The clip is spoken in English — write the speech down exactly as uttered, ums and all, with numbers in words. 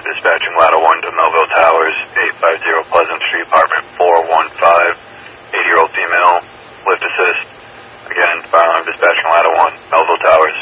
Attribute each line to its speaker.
Speaker 1: dispatching ladder one to Melville Towers, eight fifty Pleasant Street, apartment four one five, eighty-year-old female, lift assist. Again, fire alarm dispatching ladder one, Melville Towers.